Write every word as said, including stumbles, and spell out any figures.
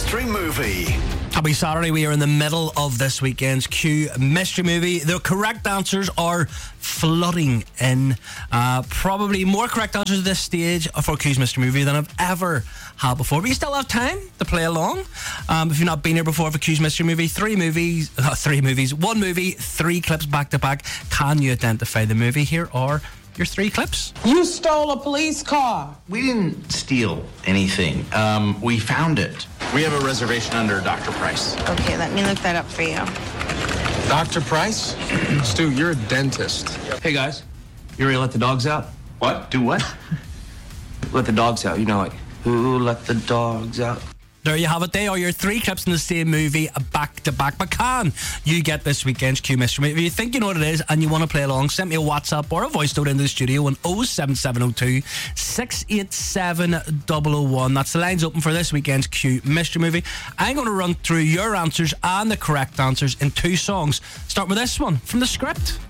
Mystery Movie. Happy Saturday. We are in the middle of this weekend's Q Mystery Movie. The correct answers are flooding in. Uh, probably more correct answers at this stage for Q's Mystery Movie than I've ever had before. But you still have time to play along. Um, if you've not been here before for Q's Mystery Movie, three movies, uh, three movies, one movie, three clips back to back. Can you identify the movie? Here are your three clips. You stole a police car. We didn't steal anything. Um, we found it. We have a reservation under Doctor Price. Okay, let me look that up for you. Doctor Price? Stu, you're a dentist. Hey guys, you ready to let the dogs out? What? Do what? Let the dogs out, you know, like, who let the dogs out? There you have it. They are your three clips in the same movie, back to back. But can you get this weekend's Q Mystery Movie? If you think you know what it is and you want to play along, send me a WhatsApp or a voice note into the studio on oh seven seven oh two, six eight seven, oh oh one. That's the lines open for this weekend's Q Mystery Movie. I'm going to run through your answers and the correct answers in two songs. Start with this one from the script.